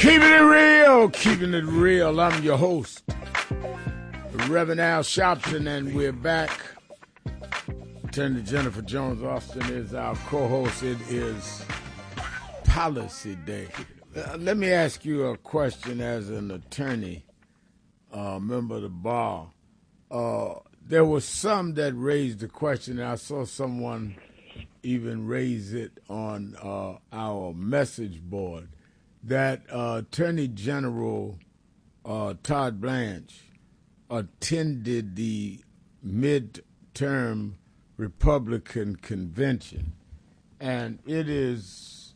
Keeping it real. I'm your host, Reverend Al Sharpton, and we're back. Attorney Jennifer Jones Austin is our co-host. It is Policy Day. Let me ask you a question as an attorney, member of the bar. There was some that raised the question, and I saw someone even raise it on our message board, that Attorney General Todd Blanche attended the midterm Republican convention, and it is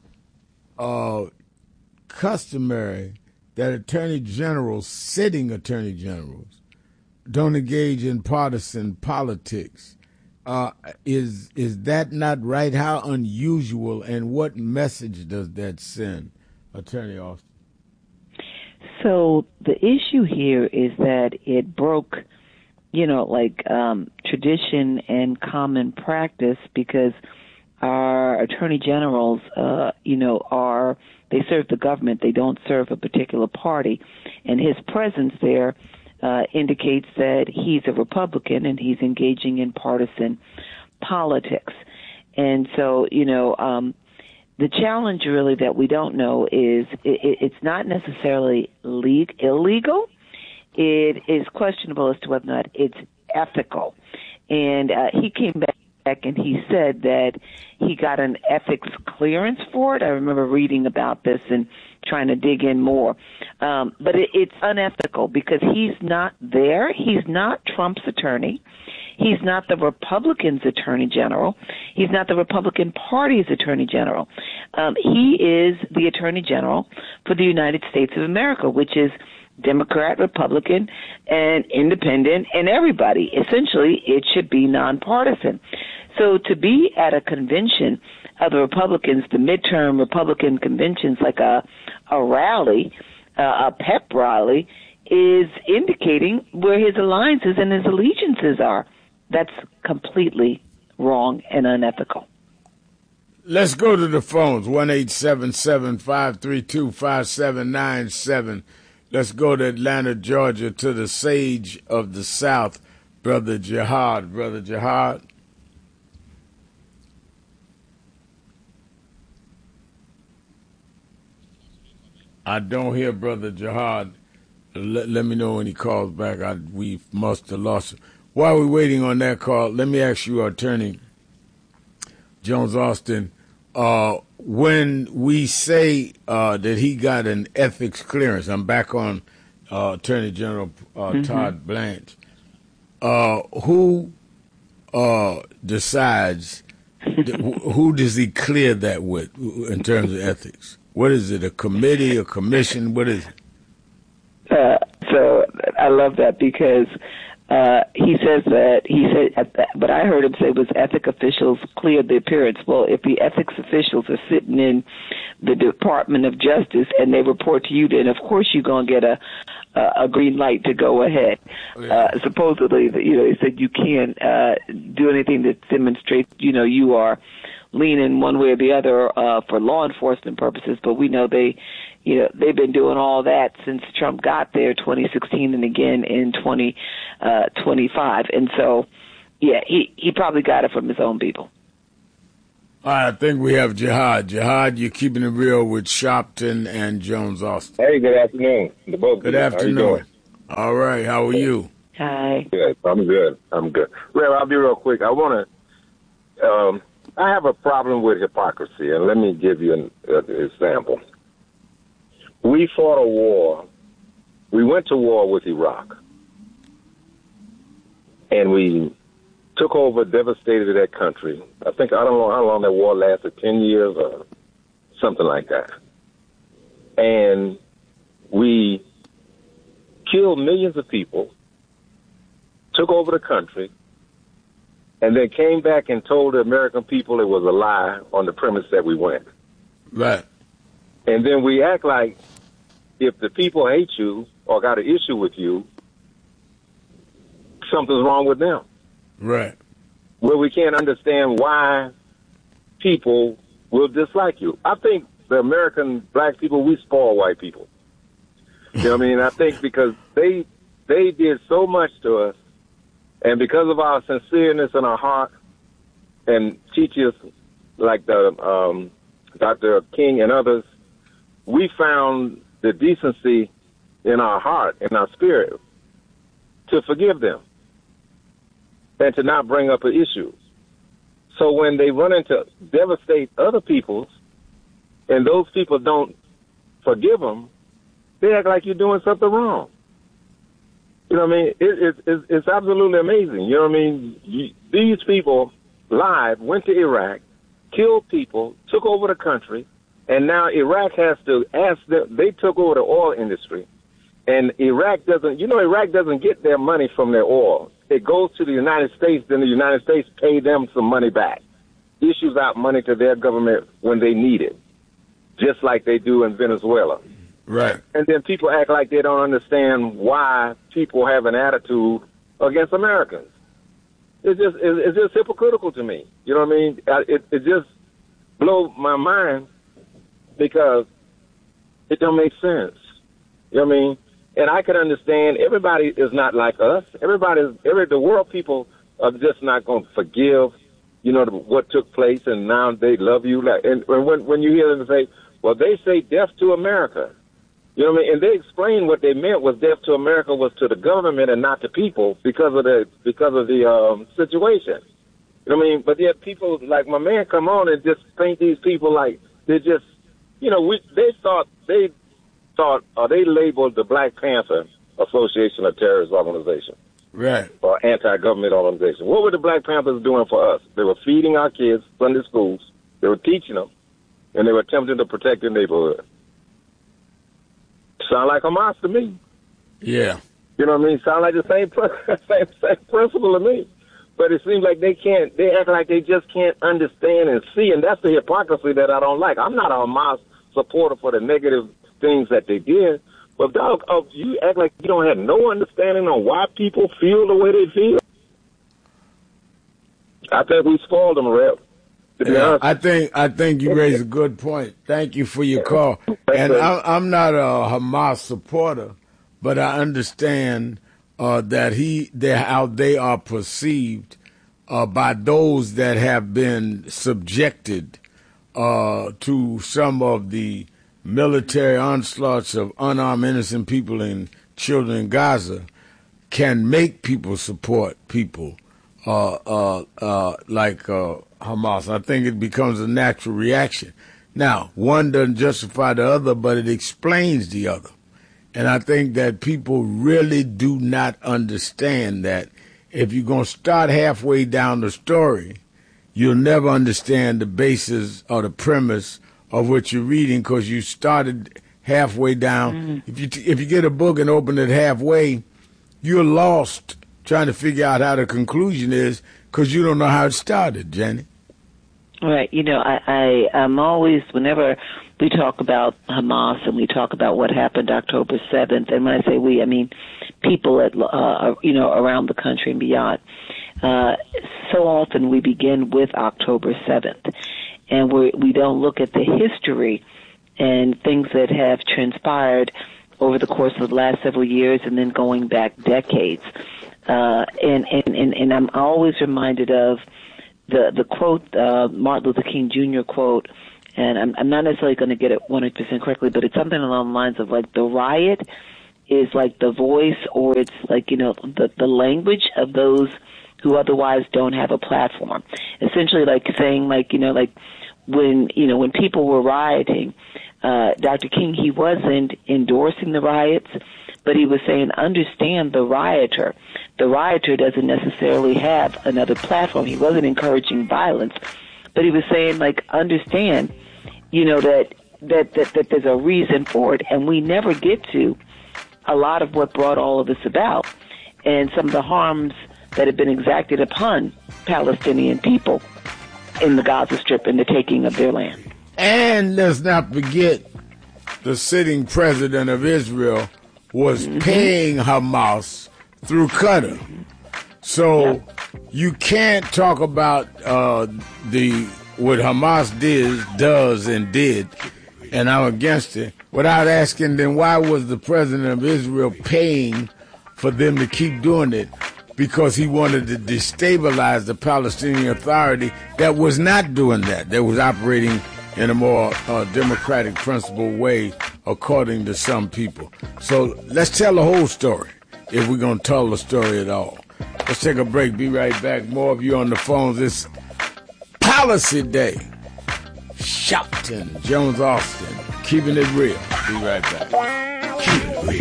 customary that attorney generals, sitting attorney generals, don't engage in partisan politics. Is that not right? How unusual, and what message does that send, Attorney Austin? So the issue here is that it broke, tradition and common practice, because our attorney generals, they serve the government. They don't serve a particular party. And his presence there indicates that he's a Republican and he's engaging in partisan politics. And so, the challenge really that we don't know is it's not necessarily illegal. It is questionable as to whether or not it's ethical. And he came back and he said that he got an ethics clearance for it. I remember reading about this and trying to dig in more. But it's unethical because he's not there. He's not Trump's attorney. He's not the Republicans' attorney general. He's not the Republican Party's attorney general. He is the attorney general for the United States of America, which is Democrat, Republican, and independent, and everybody. Essentially, it should be nonpartisan. So to be at a convention of the Republicans, the midterm Republican conventions, like a rally, a pep rally, is indicating where his alliances and his allegiances are. That's completely wrong and unethical. Let's go to the phones, 1-877-532-5797. Let's go to Atlanta, Georgia, to the sage of the South, Brother Jihad. Brother Jihad. I don't hear Brother Jihad. Let me know when he calls back. We must have lost him. While we're waiting on that call, let me ask you, Attorney Jones Austin, when we say that he got an ethics clearance, I'm back on Attorney General Todd Blanche, who decides, who does he clear that with in terms of ethics? What is it, a committee, a commission? What is it? So I love that because he said, but I heard him say was ethic officials cleared the appearance. Well, if the ethics officials are sitting in the Department of Justice and they report to you, then of course you're going to get a green light to go ahead. Supposedly, they said you can't do anything that demonstrates, you are leaning one way or the other for law enforcement purposes. But we know they've been doing all that since Trump got there, 2016, and again in 2025. And so, he probably got it from his own people. All right, I think we have Jihad. Jihad, you're keeping it real with Sharpton and Jones Austin. Hey, good afternoon. Good afternoon. All right, how are you? Hi. Good. I'm good. Well, I'll be real quick. I want to. I have a problem with hypocrisy, and let me give you an example. We fought a war. We went to war with Iraq, and we took over, devastated that country. I don't know how long that war lasted, 10 years or something like that. And we killed millions of people, took over the country, and then came back and told the American people it was a lie on the premise that we went. Right. And then we act like if the people hate you or got an issue with you, something's wrong with them. Right. Well, we can't understand why people will dislike you. I think the American black people, we spoil white people. You know what I mean? I think because they did so much to us, and because of our sincereness in our heart, and teachers like the Dr. King and others, we found the decency in our heart, in our spirit, to forgive them and to not bring up an issue. So when they run into devastate other people's, and those people don't forgive them, they act like you're doing something wrong. You know what I mean? It's absolutely amazing. You know what I mean? These people live went to Iraq, killed people, took over the country, and now Iraq has to ask them. They took over the oil industry, and Iraq doesn't get their money from their oil. It goes to the United States, then the United States pay them some money back, issues out money to their government when they need it, just like they do in Venezuela. Right. And then people act like they don't understand why people have an attitude against Americans. It's just hypocritical to me. You know what I mean? It just blows my mind because it don't make sense. You know what I mean? And I can understand everybody is not like us. The world people are just not going to forgive, what took place, and now they love you. And when you hear them say, well, they say death to America. You know what I mean? And they explained what they meant was death to America was to the government and not to people because of the situation. You know what I mean? But yet people like my man come on and just paint these people like they're just, they labeled the Black Panther Association a terrorist organization. Right. Or anti-government organization. What were the Black Panthers doing for us? They were feeding our kids Sunday schools. They were teaching them, and they were attempting to protect the neighborhood. Sound like Hamas to me. Yeah. You know what I mean? Sound like the same principle to me. But it seems like they act like they just can't understand and see, and that's the hypocrisy that I don't like. I'm not a Hamas supporter for the negative things that they did, but dog, you act like you don't have no understanding on why people feel the way they feel. I think we spoiled them, Rep. Yeah, I think you raised a good point. Thank you for your call. And I'm not a Hamas supporter, but I understand that how they are perceived by those that have been subjected to some of the military onslaughts of unarmed innocent people and children in Gaza, can make people support people like Hamas. I think it becomes a natural reaction. Now, one doesn't justify the other, but it explains the other. And I think that people really do not understand that if you're going to start halfway down the story, you'll never understand the basis or the premise of what you're reading because you started halfway down. Mm-hmm. If you get a book and open it halfway, you're lost trying to figure out how the conclusion is because you don't know how it started, Jenny. Right. I'm always, whenever we talk about Hamas and we talk about what happened October 7th, and when I say we, I mean people around the country and beyond, so often we begin with October 7th, and we don't look at the history and things that have transpired over the course of the last several years and then going back decades. And I'm always reminded of the quote, Martin Luther King Jr. quote, and I'm not necessarily going to get it 100% correctly, but it's something along the lines of like the riot is like the voice, or it's like, the language of those who otherwise don't have a platform. Essentially like saying like when people were rioting, Dr. King, he wasn't endorsing the riots, but he was saying, understand the rioter. The rioter doesn't necessarily have another platform. He wasn't encouraging violence, but he was saying, like, understand, that there's a reason for it, and we never get to a lot of what brought all of this about and some of the harms that have been exacted upon Palestinian people in the Gaza Strip and the taking of their land. And let's not forget the sitting president of Israel was paying Hamas through Qatar. So you can't talk about what Hamas did, and I'm against it, without asking, then why was the president of Israel paying for them to keep doing it? Because he wanted to destabilize the Palestinian Authority that was not doing that. That was operating in a more democratic principle way, according to some people. So let's tell the whole story, if we're going to tell the story at all. Let's take a break. Be right back. More of you on the phones. It's Policy Day. Shopton, Jones Austin, keeping it real. Be right back. Keep it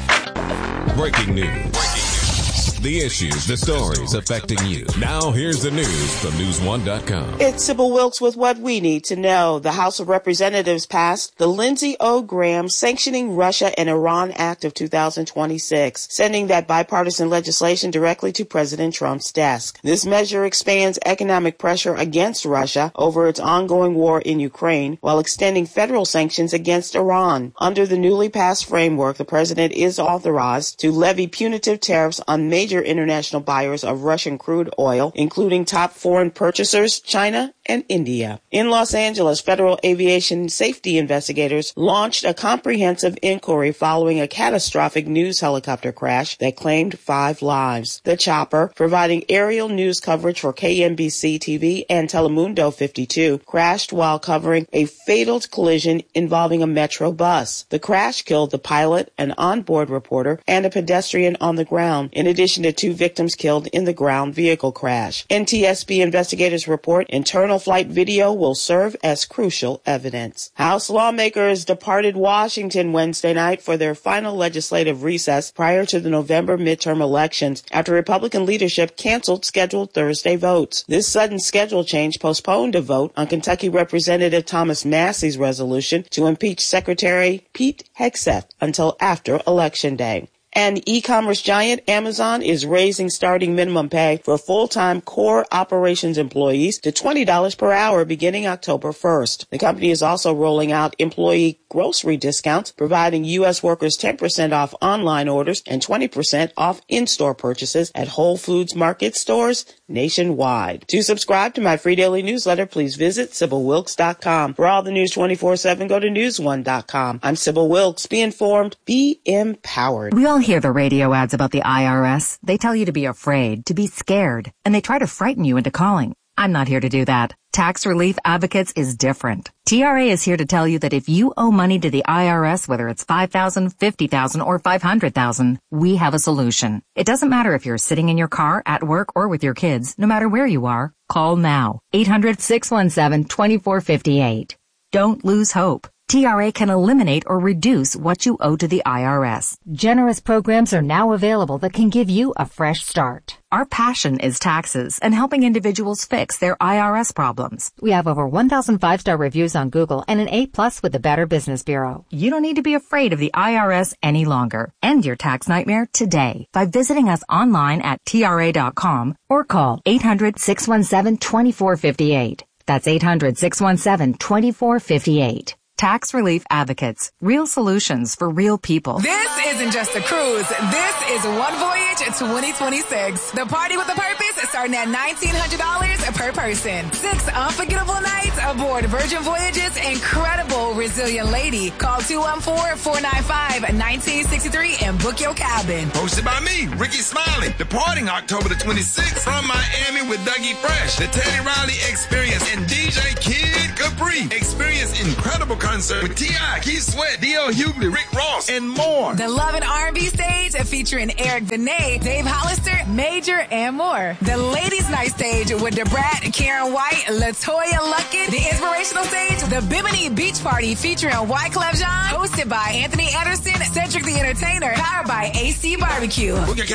real. Breaking news. The issues, the stories affecting you. Now here's the news from News1.com. It's Sybil Wilkes with what we need to know. The House of Representatives passed the Lindsey O. Graham Sanctioning Russia and Iran Act of 2026, sending that bipartisan legislation directly to President Trump's desk. This measure expands economic pressure against Russia over its ongoing war in Ukraine, while extending federal sanctions against Iran. Under the newly passed framework, the president is authorized to levy punitive tariffs on major international buyers of Russian crude oil, including top foreign purchasers, China and India. In Los Angeles, federal aviation safety investigators launched a comprehensive inquiry following a catastrophic news helicopter crash that claimed 5 lives. The chopper, providing aerial news coverage for KMBC TV and Telemundo 52, crashed while covering a fatal collision involving a metro bus. The crash killed the pilot, an onboard reporter, and a pedestrian on the ground, in addition to 2 victims killed in the ground vehicle crash. NTSB investigators report internal flight video will serve as crucial evidence. House lawmakers departed Washington Wednesday night for their final legislative recess prior to the November midterm elections after Republican leadership canceled scheduled Thursday votes. This sudden schedule change postponed a vote on Kentucky Representative Thomas Massey's resolution to impeach Secretary Pete Hegseth until after Election Day. And e-commerce giant Amazon is raising starting minimum pay for full-time core operations employees to $20 per hour beginning October 1st. The company is also rolling out employee grocery discounts, providing U.S. workers 10% off online orders and 20% off in-store purchases at Whole Foods Market stores nationwide. To subscribe to my free daily newsletter, please visit SybilWilkes.com. For all the news 24/7, go to News1.com. I'm Sybil Wilkes. Be informed, be empowered. We all hear the radio ads about the IRS. They tell you to be afraid, to be scared, and they try to frighten you into calling. I'm not here to do that. Tax Relief Advocates is different. TRA is here to tell you that if you owe money to the IRS, whether it's $5,000, $50,000, or $500,000, we have a solution. It doesn't matter if you're sitting in your car, at work, or with your kids. No matter where you are, call now. 800-617-2458. Don't lose hope. TRA can eliminate or reduce what you owe to the IRS. Generous programs are now available that can give you a fresh start. Our passion is taxes and helping individuals fix their IRS problems. We have over 1,000 5-star reviews on Google and an A+ with the Better Business Bureau. You don't need to be afraid of the IRS any longer. End your tax nightmare today by visiting us online at TRA.com or call 800-617-2458. That's 800-617-2458. Tax Relief Advocates. Real solutions for real people. This isn't just a cruise. This is One Voyage 2026. The party with a purpose starting at $1,900 per person. 6 unforgettable nights aboard Virgin Voyage's incredible Resilient Lady. Call 214-495-1963 and book your cabin. Hosted by me, Ricky Smiley. Departing October the 26th from Miami with Dougie Fresh, the Teddy Riley Experience, and DJ Kid Capri. Experience incredible concert with T.I., Keith Sweat, D.L. Hughley, Rick Ross, and more. The Love and R&B stage featuring Eric Benet, Dave Hollister, Major, and more. The Ladies Night stage with DeBrat, Karen White, LaToya Luckett. The inspirational stage, the Bimini Beach Party featuring Wyclef Jean, hosted by Anthony Anderson, Cedric the Entertainer, powered by AC Barbecue.